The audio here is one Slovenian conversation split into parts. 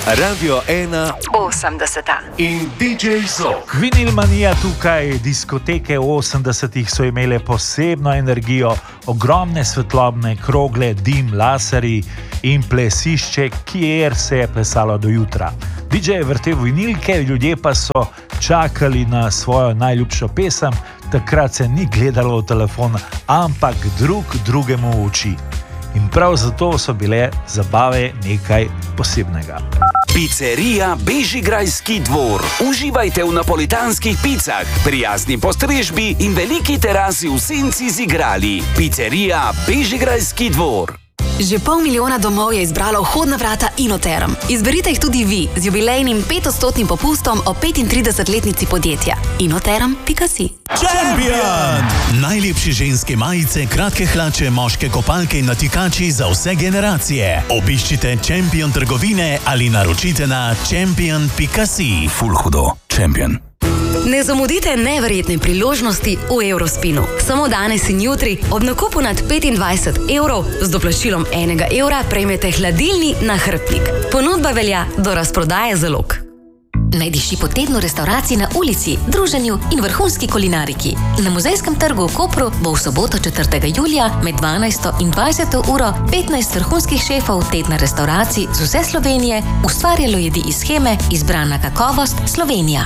Radio 1 80. in DJ Zok. Vinilmanija tukaj, diskoteke 80-ih so imele posebno energijo, ogromne svetlobne krogle, dim, laserji in plesišče, kjer se je plesalo do jutra. DJ je vrtel vinilke, ljudje pa so čakali na svojo najljubšo pesem, takrat se ni gledalo v telefon, ampak drug drugemu v oči. In prav zato so bile zabave nekaj posebnega. Pizzerija Bežigrajski dvor. Uživajte v napolitanskih picah, prijazni postrežbi in veliki terasi v senci z igrali. Pizzerija Bežigrajski dvor. Že 500 000 domov je izbralo vhodna vrata Inoterm. Izberite jih tudi vi z jubilejnim 5% popustom o 35-letnici podjetja. Inoterm.si. Champion! Najlepše ženske majice, kratke hlače, moške kopalke in natikači za vse generacije. Obiščite Champion trgovine ali naročite na champion.si. Ful hudo. Champion. Ne zamudite neverjetne priložnosti v Eurospinu. Samo danes in jutri ob nakupu nad 25 evrov z doplačilom 1 evra prejmete hladilni nahrbtnik. Ponudba velja do razprodaje zalog. Naj diši po tednu restauracij na ulici, druženju in vrhunski kulinariki. Na Muzejskem trgu v Kopru bo v soboto 4. julija med 12. in 20. uro 15 vrhunskih šefov tedna restauracij z vse Slovenije ustvarjalo jedi iz sheme Izbrana kakovost Slovenija.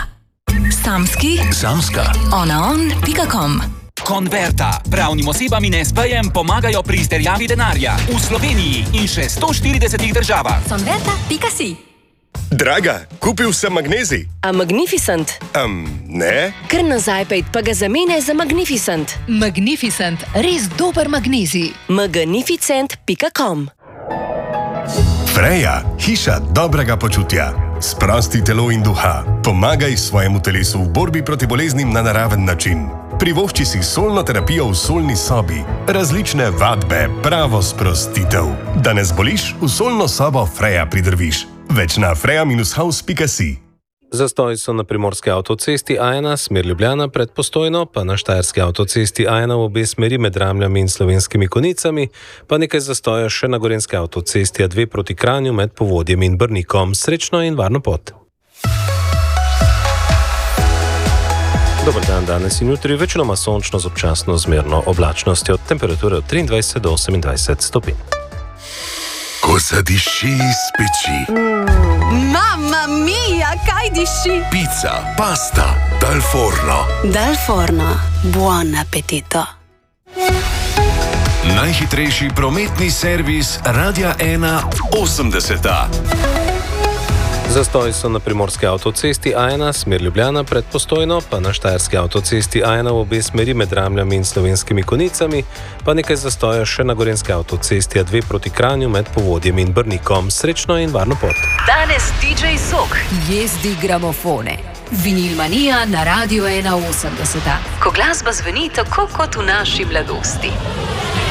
Samska. onaon.com. Konverta. Pravnim osebam in SB-jem pomagajo pri izterjavi denarja v Sloveniji in še 140 državah. Konverta.si. Draga, kupil sem magnezij. A Magnificent? Ne. Kar nazaj pejt, pa ga zamene za Magnificent. Magnificent, res dober magnezij. Magnificent.com. Freja, hiša dobrega počutja. Sprosti telo in duha. Pomagaj svojemu telesu v borbi proti boleznim na naraven način. Privošči si solno terapijo v solni sobi. Različne vadbe, pravo sprostitev. Da ne zboliš, v solno sobo Freja pridrviš. Več na freja-house.si. Zastoji so na primorski avtocesti A1, smer Ljubljana pred Postojno, pa na štajerski avtocesti A1 v obe smeri med Ramljami in Slovenskimi Konicami, pa nekaj zastoja še na gorenski avtocesti A2 proti Kranju med Povodjem in Brnikom. Srečno in varno pot. Dober dan, danes in jutri večinoma sončno z občasno zmerno oblačnostjo, temperature od 23 do 28 stopinj. Ko zadiši iz peči. Mamma mia, kaj diši? Pizza, pasta, dal forno. Dal forno. Buon appetito. Najhitrejši prometni servis Radia 1 80. Zastoji so na primorski avtocesti A1, smer Ljubljana pred Postojno, pa na štajerski avtocesti A1 v obe smeri med Ramljami in Slovenskimi Konicami, pa nekaj zastoja še na gorenski avtocesti A2 proti Kranju med Povodjem in Brnikom. Srečno in varno pot. Danes DJ Zok jezdi gramofone. Vinilmanija na Radio 1 80. Ko glasba zveni tako kot v naši mladosti.